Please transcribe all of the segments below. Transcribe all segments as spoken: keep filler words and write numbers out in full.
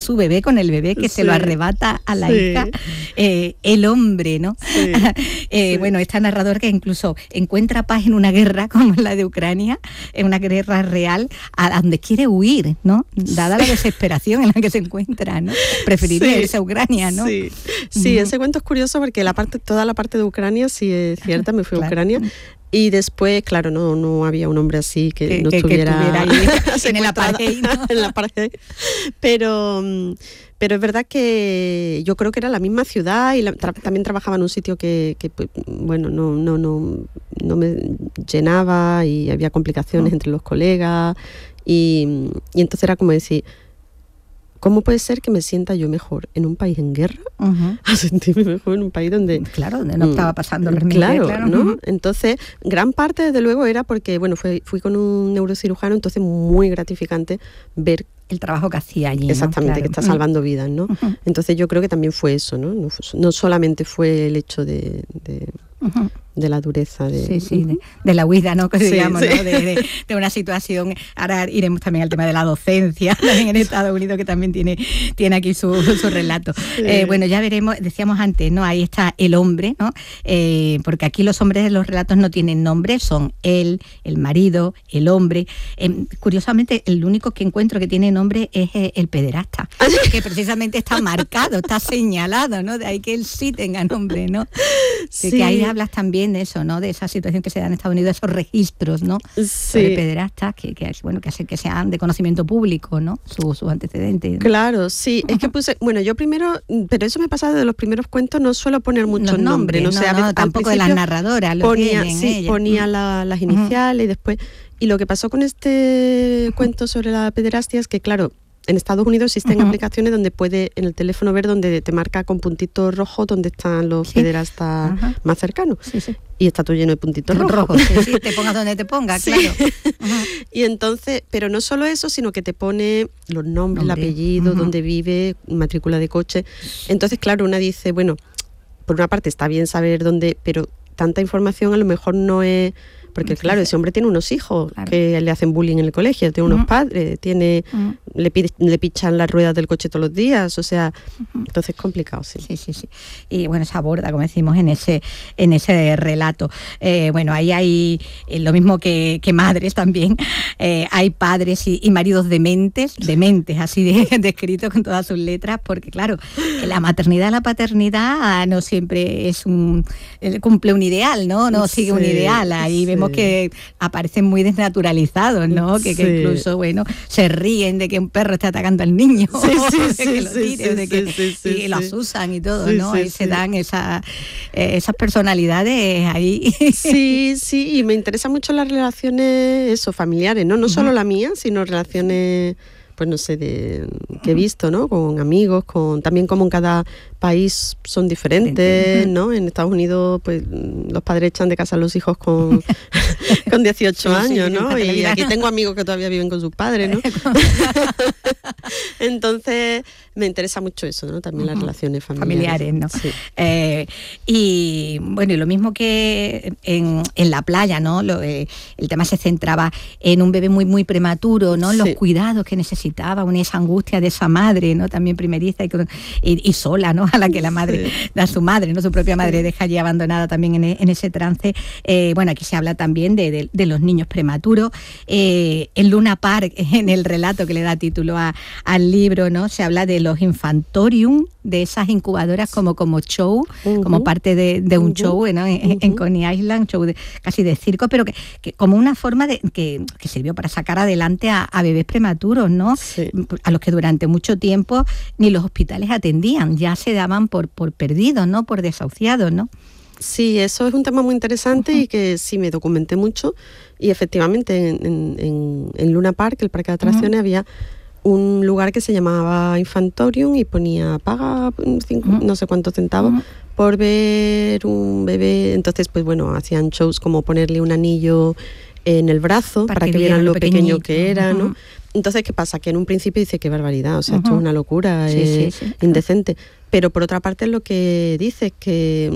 su bebé, con el bebé que sí. se lo arrebata a la sí. hija, eh, el hombre, ¿no? Sí. eh, sí. Bueno, esta narradora que incluso encuentra paz en una guerra como la de Ucrania, en una guerra real, a donde quiere huir, ¿no? Dada sí. la desesperación en la que se encuentra, ¿no? Preferiría sí. irse a Ucrania, ¿no? Sí, sí uh-huh. ese cuento es curioso porque la parte, toda la parte de Ucrania sí es cierta, me fui claro. a Ucrania. Y después, claro, no no había un hombre así que, que no estuviera que, que ahí en el apartheid, ¿no? en el apartheid. Pero, pero es verdad que yo creo que era la misma ciudad y la, tra- también trabajaba en un sitio que, que bueno, no, no, no, no me llenaba y había complicaciones oh. entre los colegas y, y entonces era como decir, ¿cómo puede ser que me sienta yo mejor en un país en guerra uh-huh. a sentirme mejor en un país donde... Claro, donde no estaba pasando realmente. Claro, claro. ¿no? Uh-huh. Entonces, gran parte, desde luego, era porque, bueno, fui, fui con un neurocirujano, entonces muy gratificante ver... el trabajo que hacía allí, exactamente, ¿no? Claro. que está salvando vidas, ¿no? Uh-huh. Entonces yo creo que también fue eso, ¿no? No, no solamente fue el hecho de... de uh-huh. de la dureza de, sí, sí, de, de la huida, ¿no? Que sí, digamos, sí. ¿no? De, de, de una situación. Ahora iremos también al tema de la docencia también en Estados Unidos, que también tiene, tiene aquí su, su relato. Sí. Eh, bueno, ya veremos, decíamos antes, ¿no? Ahí está el hombre, ¿no? Eh, porque aquí los hombres de los relatos no tienen nombre, son él, el marido, el hombre. Eh, curiosamente, el único que encuentro que tiene nombre es el pederasta, que precisamente está marcado, está señalado, ¿no? De ahí que él sí tenga nombre, ¿no? Sí. Que ahí hablas también de eso, ¿no? De esa situación que se da en Estados Unidos, esos registros, ¿no? Sí. Sobre pederastas que, que bueno, que hacen que sean de conocimiento público, ¿no? Sus su antecedentes, ¿no? Claro, sí. Uh-huh. Es que puse, bueno, yo primero, pero eso me pasa de los primeros cuentos, no suelo poner muchos nombres, nombres, no, no sé, a no, veces, tampoco de las narradoras, lo ponía, tienen sí, ellas. ponía la, las iniciales uh-huh. y después, y lo que pasó con este uh-huh. cuento sobre la pederastia es que, claro, en Estados Unidos existen uh-huh. aplicaciones donde puede en el teléfono ver donde te marca con puntitos rojos donde están los sí. pederastas uh-huh. más cercanos. Sí, sí. Y está todo lleno de puntitos rojos. Rojo, sí, sí, te pongas donde te pongas, sí. claro. Uh-huh. Y entonces, pero no solo eso, sino que te pone los nombres, el apellido, uh-huh. dónde vive, matrícula de coche. Entonces, claro, una dice, bueno, por una parte está bien saber dónde, pero tanta información a lo mejor no es... Porque claro, ese hombre tiene unos hijos claro. que le hacen bullying en el colegio, tiene unos uh-huh. padres, tiene uh-huh. le, pide, le pichan las ruedas del coche todos los días, o sea, uh-huh. entonces es complicado, sí. Sí, sí, sí. Y bueno, se aborda, como decimos, en ese en ese relato. Eh, bueno, ahí hay eh, lo mismo que, que madres también, eh, hay padres y, y maridos dementes, dementes, así de, descritos con todas sus letras, porque claro, la maternidad, la paternidad no siempre es un cumple un ideal, ¿no? No sigue sí, un ideal, ahí sí. vemos que aparecen muy desnaturalizados, ¿no? Que, sí. que incluso, bueno, se ríen de que un perro está atacando al niño, sí, sí, de sí, que lo sí, tire, sí, de que sí, sí, y sí, los usan y todo, sí, ¿no? Sí, ahí sí. se dan esa, eh, esas personalidades ahí. Sí, sí, y me interesan mucho las relaciones, eso, familiares, ¿no? No uh-huh. solo la mía, sino relaciones... pues no sé, de que he visto, ¿no? Con amigos, con también como en cada país son diferentes, ¿no? En Estados Unidos, pues los padres echan de casa a los hijos con, con dieciocho sí, años, sí, ¿no? Y aquí tengo amigos que todavía viven con sus padres, ¿no? Entonces, me interesa mucho eso, ¿no? También las relaciones familiares. Familiares, ¿no? Sí. Eh, y bueno, y lo mismo que en, en la playa, ¿no? Lo, eh, el tema se centraba en un bebé muy, muy prematuro, ¿no? Los sí. cuidados que necesitaba, una esa angustia de esa madre, ¿no? También primeriza y, y, y sola, ¿no? A la que la madre sí. da a su madre, ¿no? Su propia madre sí. deja allí abandonada también en, en ese trance. Eh, bueno, aquí se habla también de, de, de los niños prematuros. Eh, en Luna Park, en el relato que le da título a, al libro, ¿no? Se habla de los infantorium, de esas incubadoras como, como show, uh-huh. como parte de, de un uh-huh. show, ¿no? En, uh-huh. en Coney Island, show de, casi de circo, pero que, que como una forma de que, que sirvió para sacar adelante a, a bebés prematuros, ¿no? Sí. A los que durante mucho tiempo ni los hospitales atendían, ya se daban por, por perdidos, ¿no? Por desahuciados, ¿no? Sí, eso es un tema muy interesante uh-huh. y que sí me documenté mucho y efectivamente en, en, en Luna Park, el parque de atracciones, uh-huh. había un lugar que se llamaba Infantorium y ponía paga cinco, uh-huh. no sé cuántos centavos uh-huh. por ver un bebé. Entonces, pues bueno, hacían shows como ponerle un anillo en el brazo para, para que, que vieran lo pequeño que era, ¿no? Uh-huh. Entonces, ¿qué pasa? Que en un principio dice, qué barbaridad, o sea, uh-huh. esto es una locura, sí, eh, sí, sí, indecente. Pero por otra parte, lo que dice es que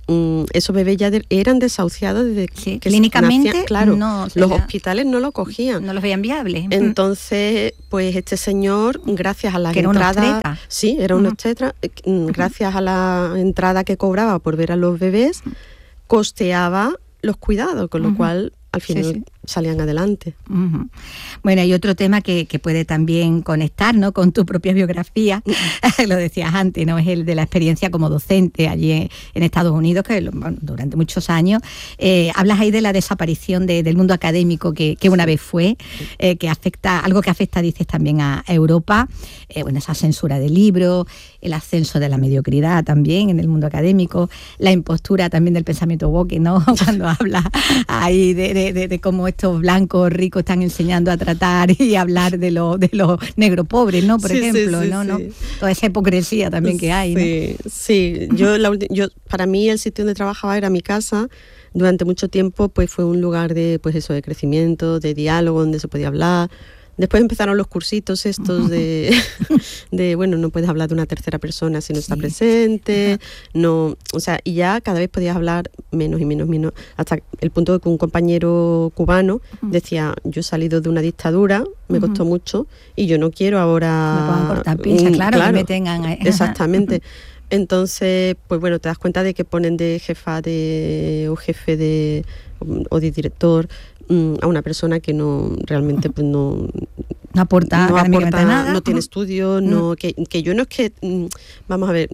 mm, esos bebés ya de, eran desahuciados desde sí, que clínicamente nacían, claro, no, los ya, hospitales no lo cogían. No los veían viables. Entonces, pues este señor, gracias a la que entrada... Era sí, era un obstetra. Uh-huh. Gracias a la entrada que cobraba por ver a los bebés, costeaba los cuidados, con lo uh-huh. cual al final sí, sí. salían adelante. Uh-huh. Bueno, hay otro tema que, que puede también conectar, ¿no?, con tu propia biografía, uh-huh. lo decías antes, ¿no?, es el de la experiencia como docente allí en, en Estados Unidos, que bueno, durante muchos años. Eh, hablas ahí de la desaparición de, del mundo académico que, que una vez fue, eh, que afecta, algo que afecta, dices, también a Europa, eh, bueno, esa censura de libros, el ascenso de la mediocridad también en el mundo académico, la impostura también del pensamiento woke, ¿no?, cuando hablas ahí de, de De, de cómo estos blancos ricos están enseñando a tratar y hablar de los de los negros pobres, ¿no? Por sí, ejemplo, sí, sí, ¿no? Sí. ¿no? Toda esa hipocresía también que hay, sí, ¿no? Sí, yo, la, yo para mí el sitio donde trabajaba era mi casa. Durante mucho tiempo pues fue un lugar de pues eso de crecimiento, de diálogo, donde se podía hablar. Después empezaron los cursitos estos de, de, bueno, no puedes hablar de una tercera persona si no está sí. presente, no, o sea, y ya cada vez podías hablar menos y menos, menos, hasta el punto de que un compañero cubano decía, yo he salido de una dictadura, me costó uh-huh. mucho, y yo no quiero ahora... Me puedan cortar pinza, un, claro, claro, que me tengan ahí. Exactamente. Entonces, pues bueno, te das cuenta de que ponen de jefa de, o jefe de, o de director, a una persona que no realmente pues no no aporta, no aporta nada, no tiene estudios, mm. no que, que yo no es que vamos a ver,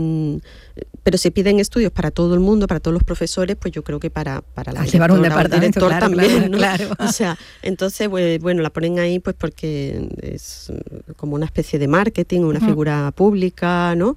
pero se piden estudios para todo el mundo, para todos los profesores, pues yo creo que para para la llevar un departamento, director claro, también, claro, ¿no? claro. O sea, entonces pues, bueno, la ponen ahí pues porque es como una especie de marketing, una uh-huh. figura pública, ¿no?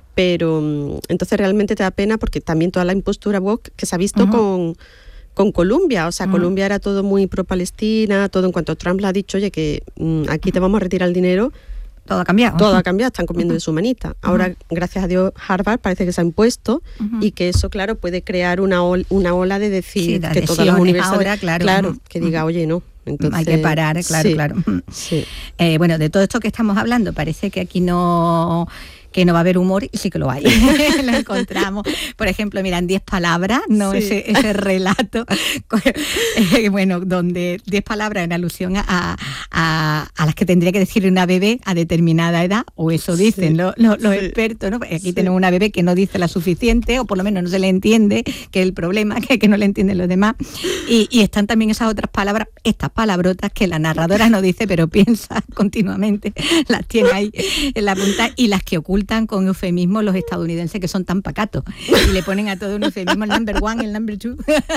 Pero entonces realmente te da pena porque también toda la impostura woke que se ha visto uh-huh. con con Colombia, o sea, mm. Colombia era todo muy pro-Palestina, todo en cuanto Trump le ha dicho, oye, que mm, aquí te vamos a retirar el dinero. Todo ha cambiado. Todo ha cambiado, están comiendo uh-huh. de su manita. Ahora, uh-huh. gracias a Dios, Harvard parece que se ha impuesto uh-huh. y que eso, claro, puede crear una, ol- una ola de decir sí, que todas las universidades, ahora, claro, claro uh-huh. que diga, oye, no. Entonces, hay que parar, claro, sí, claro. Sí. Eh, bueno, de todo esto que estamos hablando, parece que aquí no... que no va a haber humor, y sí que lo hay. Lo encontramos. Por ejemplo, mira, en diez palabras, ¿no? Sí. Ese, ese relato, eh, bueno, donde diez palabras en alusión a, a, a las que tendría que decir una bebé a determinada edad, o eso dicen sí. los, los, los sí. expertos, ¿no? Aquí sí. tenemos una bebé que no dice la suficiente, o por lo menos no se le entiende, que es el problema, que, que no le entienden los demás. Y, y están también esas otras palabras, estas palabrotas que la narradora no dice, pero piensa continuamente, las tiene ahí en la punta, y las que ocultan con eufemismo los estadounidenses, que son tan pacatos, y le ponen a todo un eufemismo, el number one, el number two.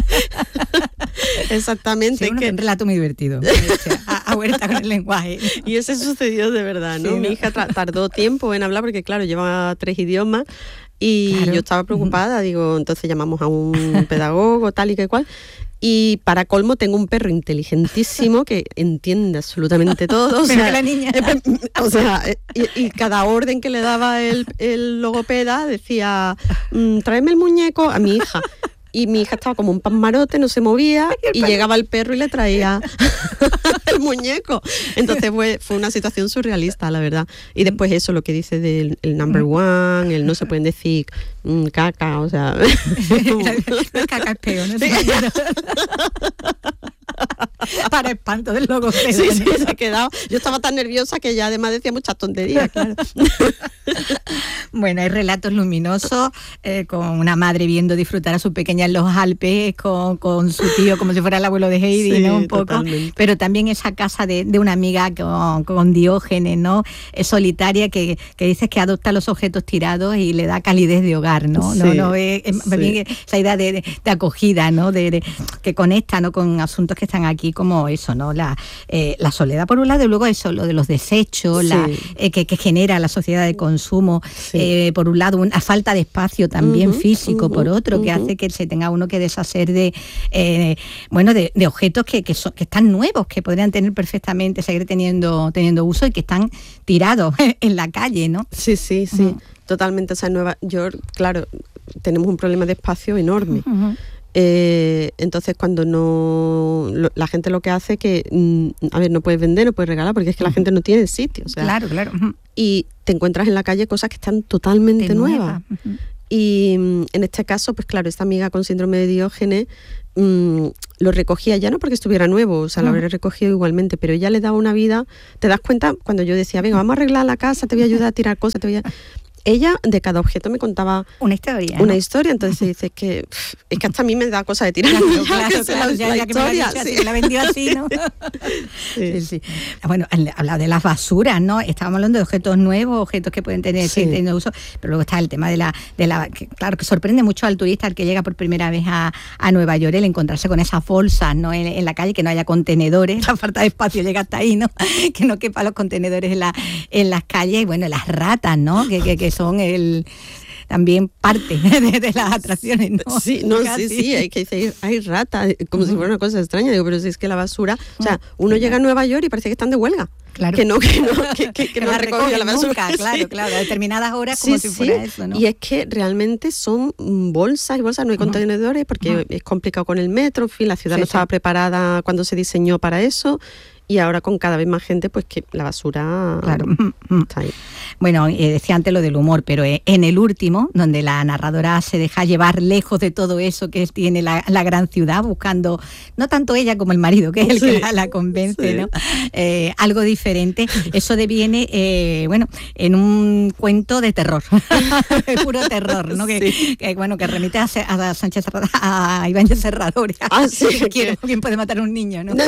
Exactamente. Sí, que... un relato muy divertido, a, a huerta con el lenguaje. Y eso sucedió de verdad, ¿no? Sí, ¿no? Mi hija tra- tardó tiempo en hablar porque, claro, lleva tres idiomas y claro. yo estaba preocupada, digo, entonces llamamos a un pedagogo, tal y que cual. Y para colmo tengo un perro inteligentísimo que entiende absolutamente todo. O sea, que la niña. O sea, y, y cada orden que le daba el, el logopeda decía, mmm, tráeme el muñeco a mi hija. Y mi hija estaba como un pan marote, no se movía, y llegaba el perro y le traía el muñeco. Entonces fue, fue una situación surrealista, la verdad. Y después eso, lo que dice del el number one, el no se pueden decir mmm, caca, o sea... No es caca, es peo, ¿no? Sí. Para espanto del logopeda. Sí, sí, se ha quedado. Yo estaba tan nerviosa que ya además decía muchas tonterías, claro. Bueno, hay relatos luminosos, eh, con una madre viendo disfrutar a su pequeña en los Alpes, con, con su tío como si fuera el abuelo de Heidi, sí, ¿no? Un poco. Totalmente. Pero también esa casa de, de una amiga con, con Diógenes, ¿no? Es solitaria, que, que dices que adopta los objetos tirados y le da calidez de hogar, ¿no? Sí, no, no es, es sí. bien esa idea de, de, de acogida, ¿no? De, de, que conecta, ¿no? Con asuntos que están aquí como eso, ¿no? La, eh, la soledad por un lado, y luego eso, lo de los desechos, sí. la, eh, que, que genera la sociedad de consumo, sí. eh, por un lado, una falta de espacio también uh-huh, físico, uh-huh, por otro, uh-huh. que hace que se tenga uno que deshacer de, eh, bueno, de, de objetos que, que, son, que están nuevos, que podrían tener perfectamente, seguir teniendo, teniendo uso, y que están tirados en la calle, ¿no? Sí, sí, sí, uh-huh. totalmente. O sea, en Nueva York, claro, tenemos un problema de espacio enorme. Uh-huh. Eh, entonces cuando no lo, la gente lo que hace es que mm, a ver, no puedes vender, no puedes regalar, porque es que uh-huh. la gente no tiene sitio, o sea, claro, claro. Uh-huh. Y te encuentras en la calle cosas que están totalmente nuevas. Uh-huh. Y en este caso, pues claro, esta amiga con síndrome de Diógenes mmm, lo recogía ya no porque estuviera nuevo, o sea, lo habría recogido igualmente, pero ella le daba una vida, te das cuenta cuando yo decía, venga, vamos a arreglar la casa, te voy a ayudar a tirar cosas, te voy a... Ella de cada objeto me contaba una historia, una ¿no? historia, entonces dice que es que hasta a mí me da cosa de tirar claro, ya, claro, que claro, la, ya, la ya historia, que me la, sí. así, la vendió así, ¿no? Sí. Sí, sí. Bueno, habla de las basuras, ¿no? Estábamos hablando de objetos nuevos, objetos que pueden tener sí. teniendo uso, pero luego está el tema de la, de la que, claro, que sorprende mucho al turista, al que llega por primera vez a, a Nueva York, el encontrarse con esas bolsas, ¿no? En, en la calle, que no haya contenedores, la falta de espacio llega hasta ahí, ¿no? Que no quepan los contenedores en, la, en las calles, y bueno, las ratas, ¿no? Que, que, que son el también parte de, de las atracciones, ¿no? Sí, no, sí, sí, hay que decir, hay ratas, como uh-huh. si fuera una cosa extraña, digo, pero si es que la basura, o sea, uno sí, llega claro. a Nueva York y parece que están de huelga. Claro. Que no, que no, que, que, que, que no la recoge la basura. Nunca, claro, sí. claro, a determinadas horas sí, como si sí. fuera eso, ¿no? Y es que realmente son bolsas y bolsas, no hay uh-huh. contenedores, porque uh-huh. es complicado con el metro, en fin, la ciudad sí, no estaba sí. preparada cuando se diseñó para eso. Y ahora con cada vez más gente, pues que la basura claro. está ahí. Bueno, eh, decía antes lo del humor, pero eh, en el último, donde la narradora se deja llevar lejos de todo eso que tiene la, la gran ciudad, buscando, no tanto ella como el marido, que es el sí. que la, la convence, sí. ¿no? Eh, algo diferente, eso deviene, eh, bueno, en un cuento de terror, puro terror, ¿no? Sí. Que, que, bueno, que remite a, a Sánchez a, a Ibáñez Serrador. Ah, sí. ¿Quién, ¿Quién puede matar a un niño, no?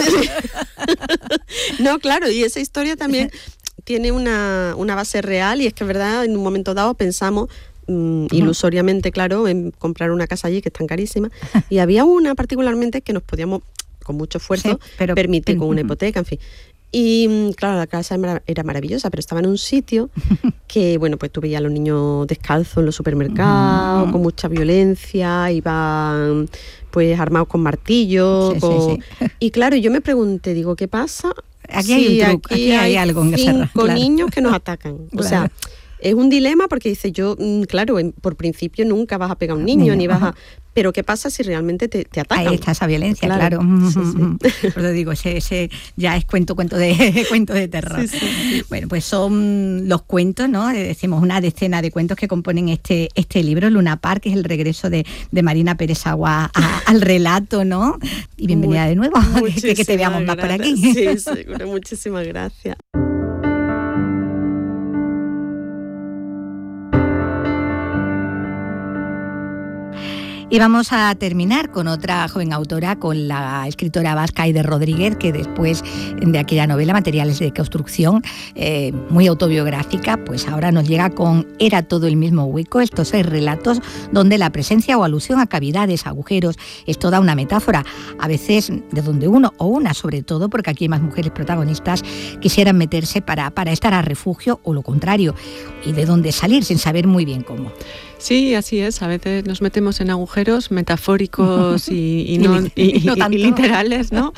No, claro, y esa historia también tiene una, una base real, y es que es verdad, en un momento dado pensamos mmm, uh-huh. ilusoriamente, claro, en comprar una casa allí que están carísimas, y había una particularmente que nos podíamos, con mucho esfuerzo, sí, pero, permitir pero, con una hipoteca, en fin. Y claro, la casa era maravillosa, pero estaba en un sitio que, bueno, pues tú veías a los niños descalzos en los supermercados, uh-huh. con mucha violencia, iban pues armados con martillos, sí, con... Sí, sí. Y claro, yo me pregunté, digo, ¿qué pasa? Aquí hay sí, un truco, aquí, aquí hay, hay algo en cinco esa, claro. niños que nos atacan. Claro. O sea, es un dilema porque dice yo, claro, por principio nunca vas a pegar a un niño, niño ni vas a... Pero ¿qué pasa si realmente te, te atacan? Ahí está esa violencia, claro. claro. Sí, sí. Por eso digo, ese, ese ya es cuento, cuento de cuento de terror. Sí, sí, sí. Bueno, pues son los cuentos, ¿no? Decimos una decena de cuentos que componen este, este libro, Luna Park, que es el regreso de, de Marina Pérez Agua a, al relato, ¿no? Y bienvenida Muy, de nuevo, que, que te veamos más por aquí. Sí, seguro, muchísimas gracias. Y vamos a terminar con otra joven autora, con la escritora vasca Aide Rodríguez, que después de aquella novela, Materiales de construcción, eh, muy autobiográfica, pues ahora nos llega con Era todo el mismo hueco, estos seis relatos donde la presencia o alusión a cavidades, agujeros, es toda una metáfora, a veces de donde uno o una, sobre todo, porque aquí hay más mujeres protagonistas, quisieran meterse para, para estar a refugio o lo contrario, y de dónde salir sin saber muy bien cómo. Sí, así es. A veces nos metemos en agujeros metafóricos y, y, no, y, y, no y literales, ¿no?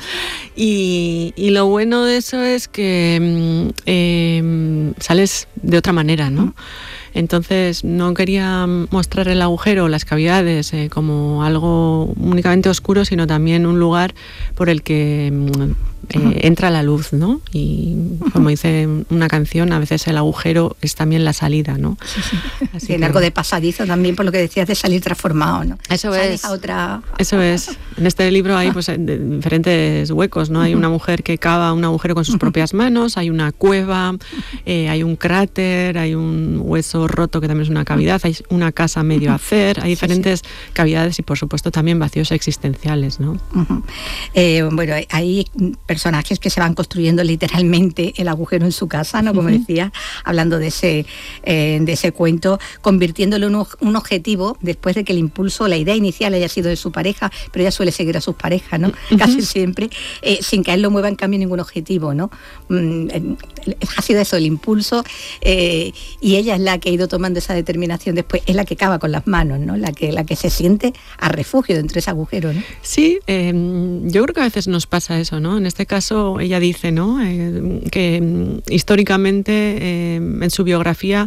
Y, y lo bueno de eso es que eh, sales de otra manera, ¿no? Entonces no quería mostrar el agujero o las cavidades eh, como algo únicamente oscuro, sino también un lugar por el que eh, entra la luz, ¿no? Y como dice una canción, a veces el agujero es también la salida, ¿no? Sí, sí. Así Tiene que, algo de pasadizo también, por lo que decías, de salir transformado, ¿no? Eso Sales es. A otra... Eso es. En este libro hay pues diferentes huecos, ¿no? Hay una mujer que cava un agujero con sus propias manos, hay una cueva, eh, hay un cráter, hay un hueso roto que también es una cavidad, hay una casa medio a hacer, hay diferentes sí, sí. cavidades y por supuesto también vacíos existenciales, ¿no? Uh-huh. Eh, bueno, hay personajes que se van construyendo literalmente el agujero en su casa, ¿no? Como uh-huh. decía, hablando de ese, eh, de ese cuento, convirtiéndolo en un, un objetivo después de que el impulso, la idea inicial haya sido de su pareja, pero ella suele seguir a sus parejas, ¿no? Uh-huh. Casi siempre, eh, sin que a él lo mueva en cambio ningún objetivo, ¿no? Mm, ha sido eso, el impulso, eh, y ella es la que ha ido tomando esa determinación después, es la que cava con las manos, ¿no? La que, la que se siente a refugio dentro de ese agujero, ¿no? Sí, eh, yo creo que a veces nos pasa eso, ¿no? En este caso ella dice, ¿no? Eh, que históricamente eh, en su biografía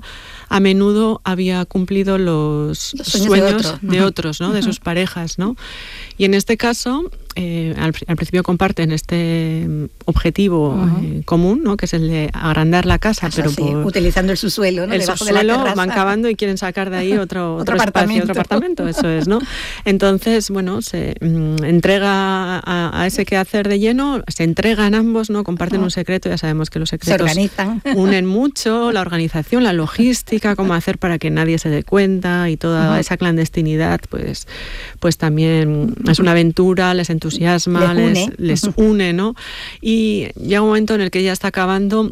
a menudo había cumplido los, los sueños, sueños de, otro. de otros, ¿no? De sus parejas, ¿no? Y en este caso, eh, al, al principio comparten este objetivo uh-huh. eh, común, ¿no? Que es el de agrandar la casa, casa pero sí, por, utilizando el subsuelo, ¿no? El Debajo subsuelo de la terraza. van cavando y quieren sacar de ahí otro, otro, otro espacio, apartamento. otro apartamento, eso es, ¿no? Entonces, bueno, se mm, entrega a, a ese quehacer de lleno, se entregan ambos, ¿no? Comparten uh-huh. un secreto, ya sabemos que los secretos se organizan. Unen mucho, la organización, la logística, cómo hacer para que nadie se dé cuenta y toda uh-huh. esa clandestinidad, pues, pues también es una aventura, les entusiasma, les une, les, les une, ¿no? Y llega un momento en el que ella está acabando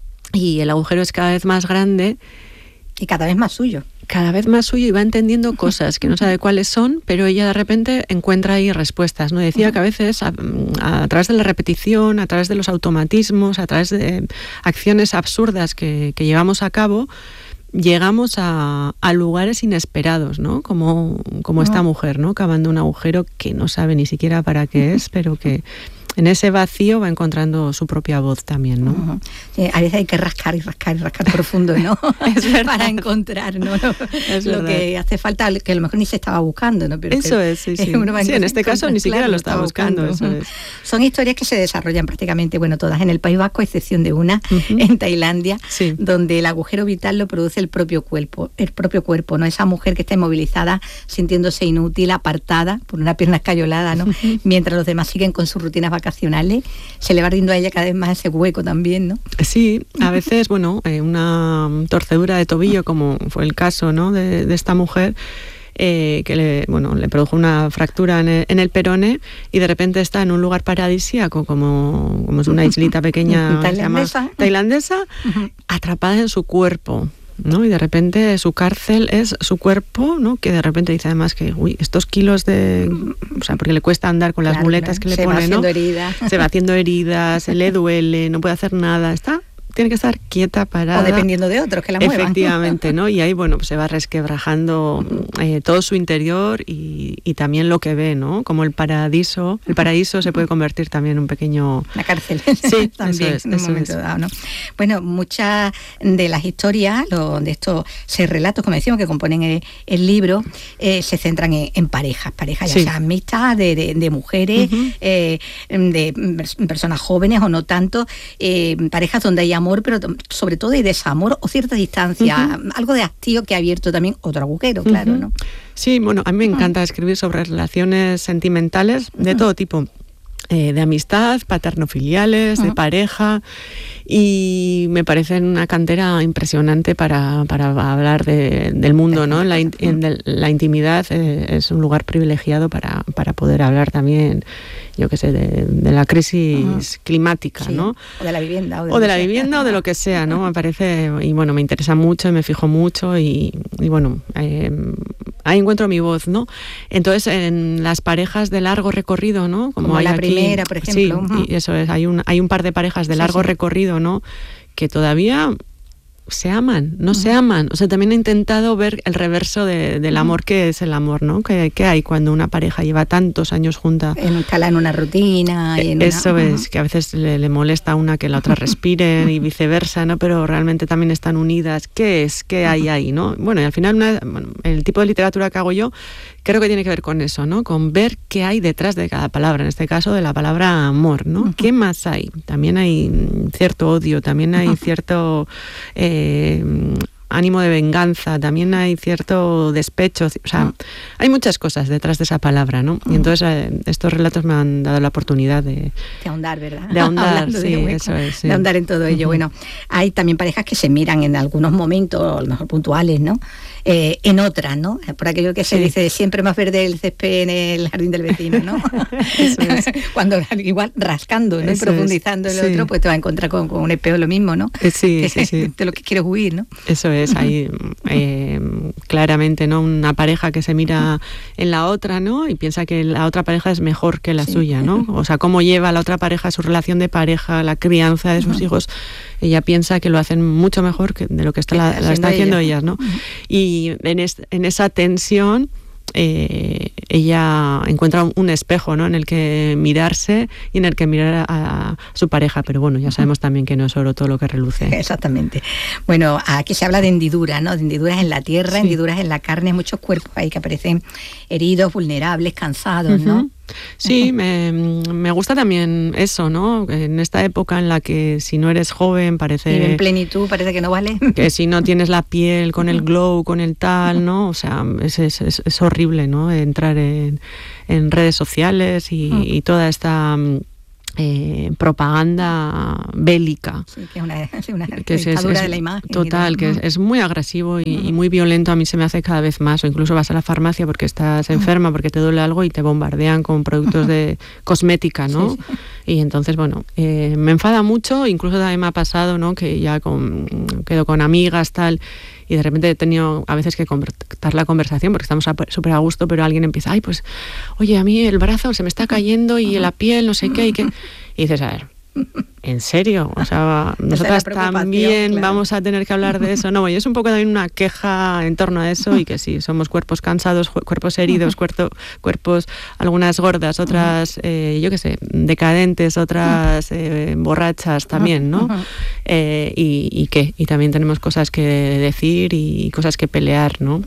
y el agujero es cada vez más grande. Y cada vez más suyo. Cada vez más suyo y va entendiendo cosas que no sabe cuáles son, pero ella de repente encuentra ahí respuestas, ¿no? Decía que a veces a, a través de la repetición, a través de los automatismos, a través de acciones absurdas que, que llevamos a cabo, llegamos a, a lugares inesperados, ¿no? Como, como esta mujer, ¿no? Cavando un agujero que no sabe ni siquiera para qué es, pero que en ese vacío va encontrando su propia voz también, ¿no? Uh-huh. Sí, a veces hay que rascar y rascar y rascar profundo, ¿no? Es para encontrar, ¿no? Lo, es lo que hace falta, que a lo mejor ni se estaba buscando, ¿no? Pero eso que, es, sí, sí. sí en este caso ni siquiera claro, lo estaba buscando, buscando. Eso es. Son historias que se desarrollan prácticamente, bueno, todas en el País Vasco, a excepción de una, uh-huh. en Tailandia, sí. donde el agujero vital lo produce el propio cuerpo, el propio cuerpo, ¿no? Esa mujer que está inmovilizada, sintiéndose inútil, apartada, por una pierna escayolada, ¿no? Uh-huh. Mientras los demás siguen con sus rutinas vacacionales, se le va abriendo a ella cada vez más ese hueco también, ¿no? Sí, a veces, bueno, eh, una torcedura de tobillo, como fue el caso, ¿no? de, de esta mujer, eh, que le, bueno, le produjo una fractura en el, en el perone y de repente está en un lugar paradisíaco, como, como es una islita pequeña tailandesa, tailandesa uh-huh. atrapada en su cuerpo, ¿no? Y de repente su cárcel es su cuerpo, ¿no? Que de repente dice además que, uy, estos kilos de... O sea, porque le cuesta andar con las claro, muletas que le se pone, va haciendo ¿no? Herida. Se va haciendo heridas, se le duele, no puede hacer nada, está... Tiene que estar quieta, parada. O dependiendo de otros que la muevan. Efectivamente, ¿no? Y ahí, bueno, pues se va resquebrajando eh, todo su interior y, y también lo que ve, ¿no? Como el paraíso, el paraíso se puede convertir también en un pequeño... La cárcel. Sí, también, eso es, en un eso momento es. dado, ¿no? Bueno, muchas de las historias, lo, de estos seis relatos, como decimos, que componen el, el libro, eh, se centran en, en parejas, parejas ya sí. sean mixtas, de, de, de mujeres, uh-huh. eh, de personas jóvenes o no tanto, eh, parejas donde hay amor, pero sobre todo hay desamor o cierta distancia, uh-huh. algo de hastío que ha abierto también otro agujero, claro, uh-huh. ¿no? Sí, bueno, a mí me encanta uh-huh. escribir sobre relaciones sentimentales de uh-huh. todo tipo. Eh, de amistad, paterno-filiales, uh-huh. de pareja, y me parece una cantera impresionante para, para hablar de, del mundo, ¿no? La, in, de, la intimidad eh, es un lugar privilegiado para, para poder hablar también, yo qué sé, de, de la crisis uh-huh. climática, sí. ¿no? O de la vivienda. O de, o de la vivienda o de lo que sea, ¿no? Me parece, y bueno, me interesa mucho y me fijo mucho y, y bueno, eh, ahí encuentro mi voz, ¿no? Entonces, en las parejas de largo recorrido, ¿no? Como, Como hay la aquí, primera, por ejemplo. Sí, y eso es, hay un, hay un par de parejas de largo sí, sí. recorrido, ¿no? Que todavía se aman, no uh-huh. se aman. O sea, también he intentado ver el reverso de, del amor, uh-huh. que es el amor, ¿no? Que, que hay cuando una pareja lleva tantos años junta. Instala en una rutina. Y en Eso una... es, uh-huh. que a veces le, le molesta a una que la otra respire y viceversa, ¿no? Pero realmente también están unidas. ¿Qué es? ¿Qué hay uh-huh. ahí, no? Bueno, y al final, una, bueno, el tipo de literatura que hago yo creo que tiene que ver con eso, ¿no? Con ver qué hay detrás de cada palabra, en este caso de la palabra amor, ¿no? Uh-huh. ¿Qué más hay? También hay cierto odio, también hay uh-huh. cierto eh, ánimo de venganza, también hay cierto despecho, o sea, uh-huh. hay muchas cosas detrás de esa palabra, ¿no? Uh-huh. Y entonces eh, estos relatos me han dado la oportunidad de... De ahondar, ¿verdad? De ahondar, sí, de eso es. Sí. De ahondar en todo ello. Uh-huh. Bueno, hay también parejas que se miran en algunos momentos, a lo mejor puntuales, ¿no? Eh, en otras, ¿no? Por aquello que se sí. dice, siempre más verde el césped en el jardín del vecino, ¿no? Eso es. Cuando igual rascando, ¿no? Y profundizando es. en el sí. otro, pues te vas a encontrar con, con un espejo lo mismo, ¿no? Sí, que, sí, sí. De lo que quieres huir, ¿no? Eso es, ahí eh, claramente, ¿no? Una pareja que se mira en la otra, ¿no? Y piensa que la otra pareja es mejor que la sí. suya, ¿no? O sea, cómo lleva la otra pareja su relación de pareja, la crianza de sus uh-huh. hijos. Ella piensa que lo hacen mucho mejor que de lo que está la, la está haciendo ella. ellas, ¿no? Uh-huh. Y en, es, en esa tensión eh, ella encuentra un, un espejo, ¿no?, en el que mirarse y en el que mirar a, a su pareja, pero bueno, ya sabemos también que no es oro todo lo que reluce. Exactamente. Bueno, aquí se habla de hendiduras, ¿no? De hendiduras en la tierra, sí. hendiduras en la carne, muchos cuerpos ahí que aparecen heridos, vulnerables, cansados, ¿no? Uh-huh. Sí, me, me gusta también eso, ¿no? En esta época en la que si no eres joven parece... Y en plenitud parece que no vale. Que si no tienes la piel con el glow, con el tal, ¿no? O sea, es, es, es, es horrible, ¿no? Entrar en, en redes sociales y, uh-huh. y toda esta... Eh, propaganda bélica, sí, que es una, sí, una que es, dictadura es, de la imagen. Total, que es, es muy agresivo y, uh-huh. y muy violento. A mí se me hace cada vez más, o incluso vas a la farmacia porque estás enferma, porque te duele algo y te bombardean con productos de cosmética, ¿no? Sí, sí. Y entonces, bueno, eh, me enfada mucho, incluso también me ha pasado, ¿no?, que ya con, quedo con amigas, tal, y de repente he tenido a veces que cortar la conversación porque estamos súper a gusto, pero alguien empieza, ay, pues, oye, a mí el brazo se me está cayendo y la piel, no sé qué, y qué. Y dices, a ver, ¿en serio? O sea, nosotras también claro. vamos a tener que hablar de eso. No, y es un poco también una queja en torno a eso y que sí, somos cuerpos cansados, cuerpos heridos, cuerpo, cuerpos, algunas gordas, otras, eh, yo qué sé, decadentes, otras eh, borrachas también, ¿no? Eh, y, ¿Y qué? Y también tenemos cosas que decir y cosas que pelear, ¿no?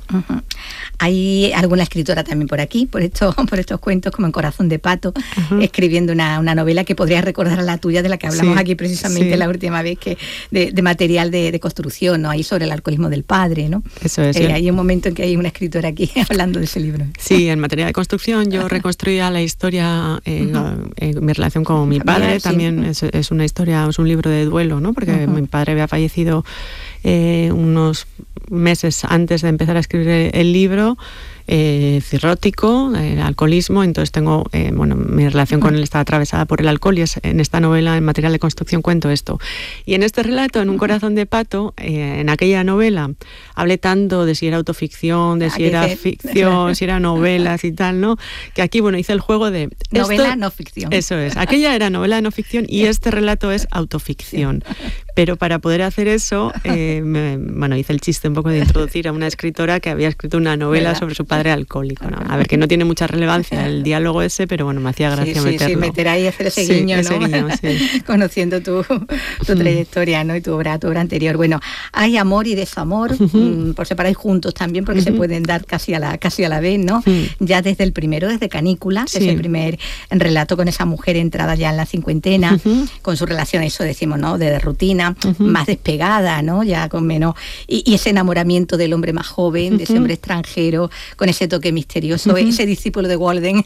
Hay alguna escritora también por aquí, por estos, por estos cuentos, como en Corazón de Pato, uh-huh. escribiendo una, una novela que podría recordar a la tuya, de la que hablamos sí, aquí precisamente sí. la última vez, que de, de material de, de construcción, ¿no? Ahí sobre el alcoholismo del padre, ¿no? Eso es. Eh, ¿sí? Hay un momento en que hay una escritora aquí hablando de ese libro. Sí, en materia de construcción yo reconstruía la historia, eh, uh-huh. eh, mi relación con mi padre, Familiar, también sí. es, es una historia, es un libro de duelo, ¿no? Porque uh-huh. mi padre había fallecido eh, unos meses antes de empezar a escribir el libro, eh, cirrótico, el alcoholismo, entonces tengo, eh, bueno, mi relación con él está atravesada por el alcohol y es, en esta novela, en material de construcción, cuento esto. Y en este relato, en Un corazón de pato, eh, en aquella novela, hablé tanto de si era autoficción, de si era ficción, si era novelas y tal, ¿no? Que aquí, bueno, hice el juego de... Novela, esto, no ficción. Eso es, aquella era novela no ficción y este relato es autoficción. Pero para poder hacer eso, eh, me, bueno, hice el chiste un poco de introducir a una escritora que había escrito una novela ¿verdad? Sobre su padre alcohólico, ¿no? A ver, que no tiene mucha relevancia el diálogo ese, pero bueno, me hacía gracia sí, sí, Sí, meterlo. meter ahí, hacer ese sí, guiño, ese ¿no? Guiño, sí. Conociendo tu, tu trayectoria, ¿no? Y tu obra, tu obra anterior. Bueno, hay amor y desamor, uh-huh. por separado y juntos también, porque uh-huh. se pueden dar casi a la casi a la vez, ¿no? Uh-huh. Ya desde el primero, desde Canícula, sí. ese primer relato con esa mujer entrada ya en la cincuentena, uh-huh. con su relación, eso decimos, ¿no? De, de rutina, uh-huh. más despegada, ¿no? Ya con menos... Y, y ese enamoramiento del hombre más joven, uh-huh. de ese hombre extranjero, con ese toque misterioso, uh-huh. ese discípulo de Walden.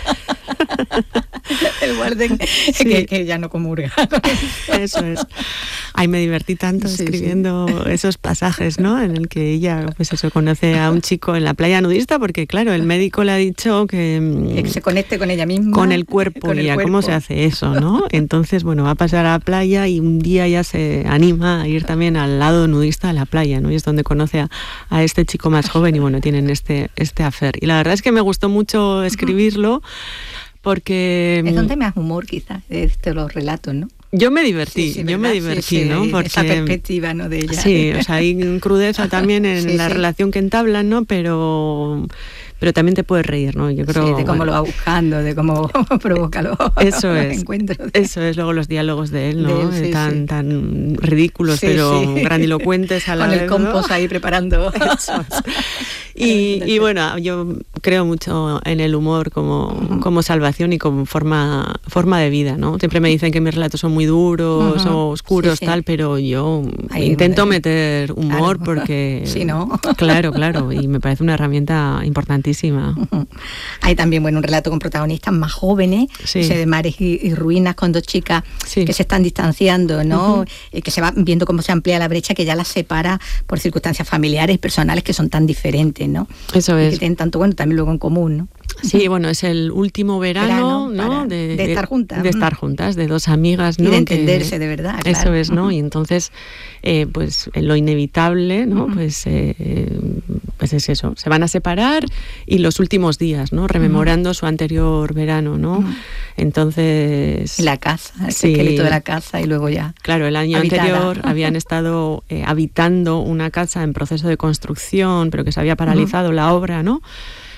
El Walden sí. que, que ya no comulga. Eso es. Ay, me divertí tanto sí, escribiendo sí. esos pasajes, ¿no? En el que ella, pues eso, conoce a un chico en la playa nudista, porque claro, el médico le ha dicho que... Que se conecte con ella misma. Con el cuerpo, con el ya, cuerpo. ¿Cómo se hace eso, no? Entonces, bueno, va a pasar a la playa y un día ya se anima a ir también al lado nudista de la playa, ¿no? Y es donde conoce a, a este chico más joven y bueno, tienen este, este affair. Y la verdad es que me gustó mucho escribirlo porque... Es donde más humor quizás de estos los relatos, ¿no? Yo me divertí, sí, sí, yo me divertí, sí, sí, ¿no? Porque esa perspectiva, ¿no? De ella. Sí, o sea, hay crudeza también en sí, la sí. relación que entablan, ¿no? Pero... pero también te puedes reír, ¿no? Yo creo, sí, de cómo bueno, lo va buscando, de cómo provoca los, eso los es, encuentros. Eso es, luego los diálogos de él, ¿no? De él, sí, tan, sí. tan ridículos, sí, pero sí. grandilocuentes a la Con vez, el compost, ¿no? Ahí preparando. Eso es. Y, y bueno, yo creo mucho en el humor como, uh-huh. como salvación y como forma, forma de vida, ¿no? Siempre me dicen que mis relatos son muy duros uh-huh. o oscuros, sí, sí. tal, pero yo Ahí, intento bueno, meter humor claro. porque... Sí, ¿no? Claro, claro, y me parece una herramienta importantísima. Uh-huh. Hay también, bueno, un relato con protagonistas más jóvenes, sí. ese de Mares y, y Ruinas, con dos chicas sí. que se están distanciando, ¿no? Uh-huh. Eh, que se va viendo cómo se amplía la brecha, que ya las separa por circunstancias familiares, personales, que son tan diferentes, ¿no? Eso es. Y que tienen tanto, bueno, también luego en común, ¿no? Sí, bueno, es el último verano, verano ¿no? De, de estar juntas. De estar juntas, de dos amigas, ¿no? Y de entenderse que, de verdad, Eso claro. es, ¿no? Y entonces, eh, pues lo inevitable, ¿no? Uh-huh. Pues, eh, pues es eso, se van a separar y los últimos días, ¿no? Rememorando uh-huh. su anterior verano, ¿no? Uh-huh. Entonces... Y la casa, el sí, esqueleto de la casa y luego ya... Claro, el año habitada. anterior habían estado eh, habitando una casa en proceso de construcción, pero que se había paralizado uh-huh. la obra, ¿no?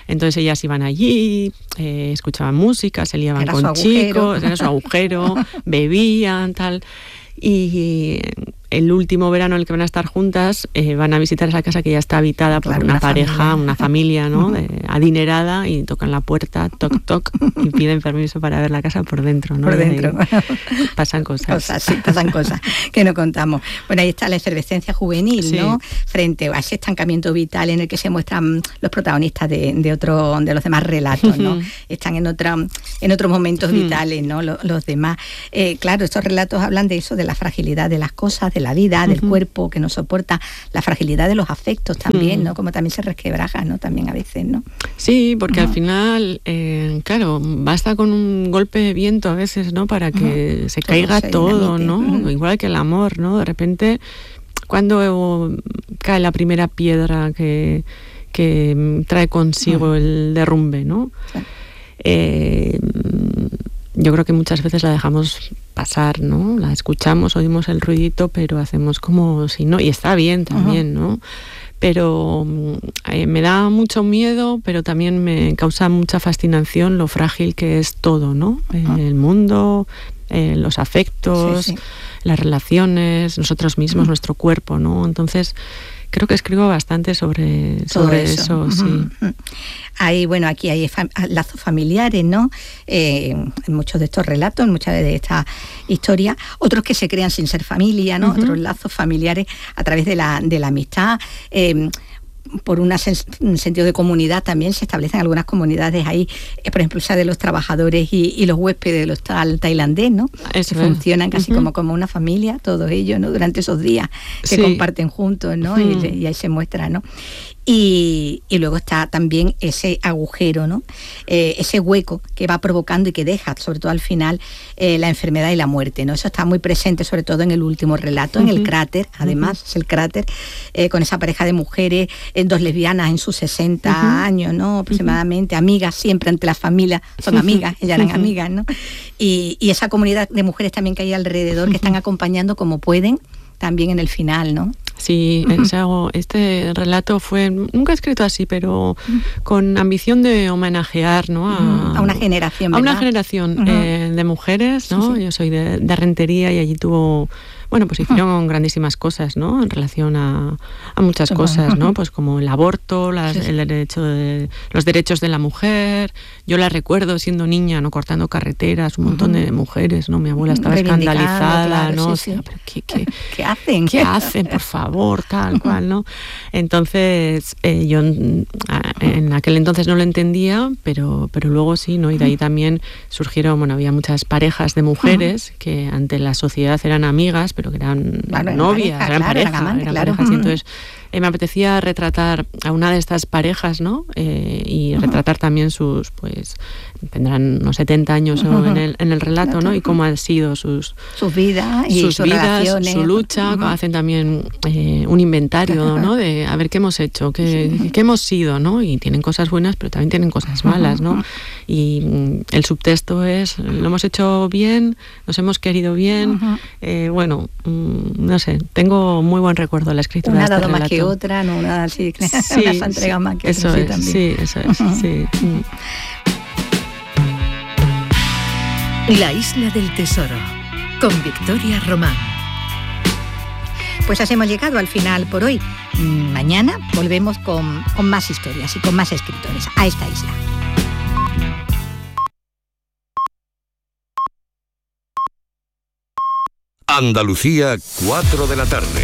Entonces ellas iban allí, eh, escuchaban música, se liaban era con chicos, era su agujero, bebían, tal. Y el último verano en el que van a estar juntas, eh, van a visitar esa casa que ya está habitada por claro, una, una pareja, familia. una familia, ¿no? De, adinerada, y tocan la puerta, toc, toc, y piden permiso para ver la casa por dentro, ¿no? Por dentro. Pasan cosas. Cosas, sí, pasan cosas que no contamos. Bueno, ahí está la efervescencia juvenil, sí. ¿no? Frente a ese estancamiento vital en el que se muestran los protagonistas de, de otro, de los demás relatos, ¿no? Están en otra, en otros momentos vitales, ¿no? Los, los demás. Eh, claro, estos relatos hablan de eso, de la fragilidad de las cosas, de la vida, del uh-huh. cuerpo que nos soporta, la fragilidad de los afectos también, uh-huh. ¿no? Como también se resquebraja, ¿no? También a veces, ¿no? Sí, porque uh-huh. al final, eh, claro, basta con un golpe de viento a veces, ¿no? Para que uh-huh. se caiga todo, se todo ¿no? Uh-huh. Igual que el amor, ¿no? De repente, cuando cae la primera piedra que, que trae consigo uh-huh. el derrumbe, ¿no? Sí. Eh, yo creo que muchas veces la dejamos pasar, ¿no? La escuchamos, oímos el ruidito, pero hacemos como si no, y está bien también, uh-huh. ¿no? Pero eh, me da mucho miedo, pero también me causa mucha fascinación lo frágil que es todo, ¿no? Uh-huh. El mundo, eh, los afectos, sí, sí. las relaciones, nosotros mismos, uh-huh. nuestro cuerpo, ¿no? Entonces, creo que escribo bastante sobre, sobre eso, eso uh-huh. sí. Hay, bueno, aquí hay fam- lazos familiares, ¿no? Eh, en muchos de estos relatos, en muchas de estas historias, otros que se crean sin ser familia, ¿no? Uh-huh. Otros lazos familiares a través de la, de la amistad. Eh, por una sen- un sentido de comunidad también se establecen algunas comunidades ahí, eh, por ejemplo, esa de los trabajadores y, y los huéspedes del hostal tailandés, ¿no? Eso que es. Funcionan casi uh-huh. como, como una familia, todos ellos, ¿no? Durante esos días que sí. comparten juntos, ¿no? Uh-huh. Y, y ahí se muestra, ¿no? Y, y luego está también ese agujero, ¿no? Eh, ese hueco que va provocando y que deja, sobre todo al final, eh, la enfermedad y la muerte, ¿no? Eso está muy presente, sobre todo en el último relato, uh-huh. en el cráter, además, uh-huh. es el cráter, eh, con esa pareja de mujeres, eh, dos lesbianas en sus sesenta uh-huh. años, ¿no? Aproximadamente, uh-huh. amigas siempre ante la familia, son amigas, ellas eran uh-huh. amigas, ¿no? Y, y esa comunidad de mujeres también que hay alrededor, uh-huh. que están acompañando como pueden, también en el final, ¿no? Sí, uh-huh. este relato fue, nunca escrito así, pero uh-huh. con ambición de homenajear, ¿no? A, uh-huh. a una generación, ¿verdad? A una generación uh-huh. eh, de mujeres, ¿no? Sí, sí. Yo soy de, de Rentería y allí tuvo, bueno, pues hicieron uh-huh. grandísimas cosas, ¿no? En relación a, a muchas cosas, ¿no? Pues como el aborto, las, sí, sí. el derecho de, los derechos de la mujer. Yo la recuerdo siendo niña, ¿no? Cortando carreteras, un montón uh-huh. de mujeres, ¿no? Mi abuela estaba escandalizada, claro, ¿no? Sí, sí. O sea, ¿pero qué, qué, ¿Qué hacen? ¿Qué hacen, por favor? Tal cual, ¿no? Entonces, eh, yo en aquel entonces no lo entendía, pero, pero luego sí, ¿no? Y de ahí también surgieron, bueno, había muchas parejas de mujeres uh-huh. que ante la sociedad eran amigas, pero que eran claro, novias, pareja, eran claro, pareja, eran, amante, eran claro. parejas. Y entonces eh, me apetecía retratar a una de estas parejas, ¿no? Eh, y uh-huh. retratar también sus, pues, tendrán unos setenta años uh-huh. en, el, en el relato, ¿no? Y cómo han sido sus, sus vidas y sus, sus vidas, relaciones. Su lucha, uh-huh. hacen también eh, un inventario, uh-huh. ¿no? De a ver qué hemos hecho, qué, sí. qué hemos sido, ¿no? Y tienen cosas buenas, pero también tienen cosas malas, ¿no? Uh-huh. Y mm, el subtexto es, lo hemos hecho bien, nos hemos querido bien, uh-huh. eh, bueno, mm, no sé, tengo muy buen recuerdo de la escritura una de este ha dado relato. Más que otra, no, una así, sí, unas entregas sí, más que eso otras, es, sí, sí, eso es, uh-huh. sí. La Isla del Tesoro, con Victoria Román. Pues así hemos llegado al final por hoy. Mañana volvemos con, con más historias y con más escritores a esta isla. Andalucía, cuatro de la tarde.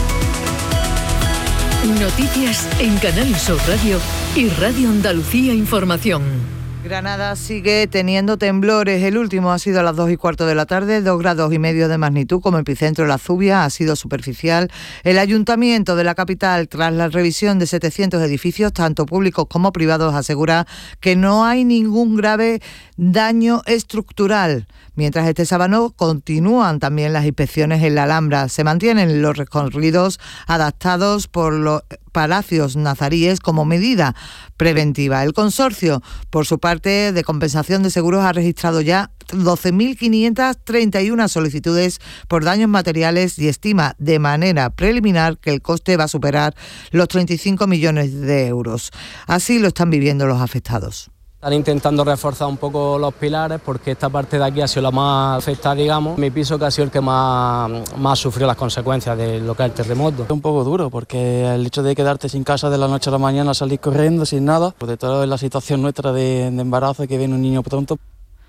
Noticias en Canal Sur Radio y Radio Andalucía Información. Granada sigue teniendo temblores. El último ha sido a las dos y cuarto de la tarde, dos grados y medio de magnitud como epicentro. La lluvia ha sido superficial. El Ayuntamiento de la capital, tras la revisión de setecientos edificios, tanto públicos como privados, asegura que no hay ningún grave daño estructural. Mientras este sábado continúan también las inspecciones en la Alhambra. Se mantienen los recorridos adaptados por los palacios nazaríes como medida preventiva. El consorcio, por su parte, de compensación de seguros ha registrado ya doce mil quinientas treinta y una solicitudes por daños materiales y estima de manera preliminar que el coste va a superar los treinta y cinco millones de euros. Así lo están viviendo los afectados. Están intentando reforzar un poco los pilares porque esta parte de aquí ha sido la más afectada, digamos. Mi piso que ha sido el que más, más sufrió las consecuencias de lo que es el terremoto. Es un poco duro porque el hecho de quedarte sin casa de la noche a la mañana, salir corriendo sin nada, pues de toda la situación nuestra de, de embarazo, que viene un niño pronto.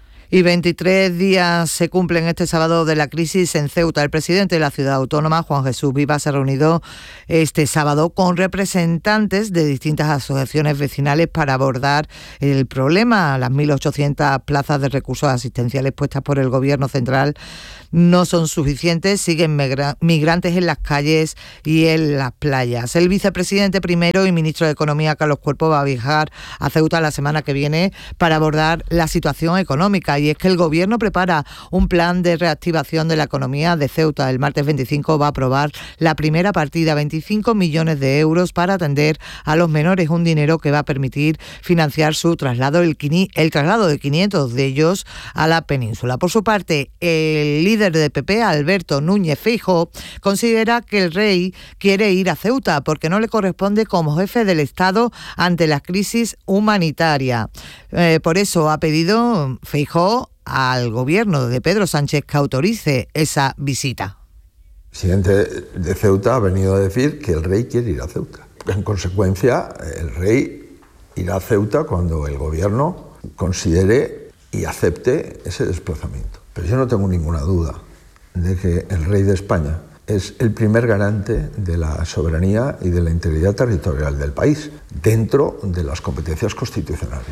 Y veintitrés días se cumplen este sábado de la crisis en Ceuta. El presidente de la ciudad autónoma, Juan Jesús Vivas, se ha reunido este sábado con representantes de distintas asociaciones vecinales para abordar el problema. Las mil ochocientas plazas de recursos asistenciales puestas por el Gobierno central no son suficientes, siguen migrantes en las calles y en las playas. El vicepresidente primero y ministro de Economía, Carlos Cuerpo, va a viajar a Ceuta la semana que viene para abordar la situación económica. Y es que el Gobierno prepara un plan de reactivación de la economía de Ceuta. El martes veinticinco va a aprobar la primera partida, veinticinco millones de euros para atender a los menores, un dinero que va a permitir financiar su traslado, el, el traslado de quinientos de ellos a la península. Por su parte, el líder de P P, Alberto Núñez Feijóo, considera que el rey quiere ir a Ceuta porque no le corresponde como jefe del Estado ante la crisis humanitaria. Eh, por eso ha pedido Feijóo al gobierno de Pedro Sánchez que autorice esa visita. El presidente de Ceuta ha venido a decir que el rey quiere ir a Ceuta. En consecuencia, el rey irá a Ceuta cuando el gobierno considere y acepte ese desplazamiento. Pero yo no tengo ninguna duda de que el rey de España es el primer garante de la soberanía y de la integridad territorial del país, dentro de las competencias constitucionales.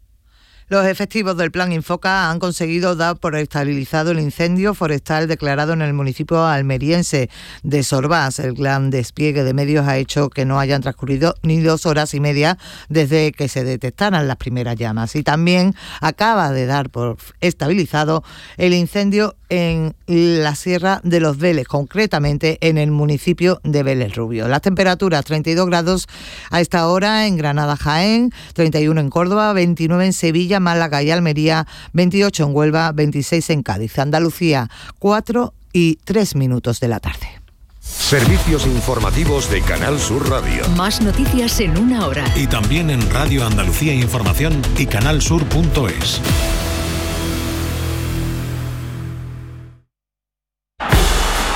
Los efectivos del Plan Infoca han conseguido dar por estabilizado el incendio forestal declarado en el municipio almeriense de Sorbás. El gran despliegue de medios ha hecho que no hayan transcurrido ni dos horas y media desde que se detectaran las primeras llamas. Y también acaba de dar por estabilizado el incendio en la Sierra de los Vélez, concretamente en el municipio de Vélez Rubio. Las temperaturas treinta y dos grados a esta hora en Granada, Jaén, treinta y uno en Córdoba, veintinueve en Sevilla, Málaga y Almería, veintiocho en Huelva, veintiséis en Cádiz. Andalucía, cuatro y tres minutos de la tarde. Servicios informativos de Canal Sur Radio. Más noticias en una hora. Y también en Radio Andalucía Información y canalsur punto es.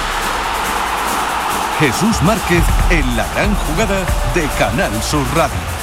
Jesús Márquez en la gran jugada de Canal Sur Radio.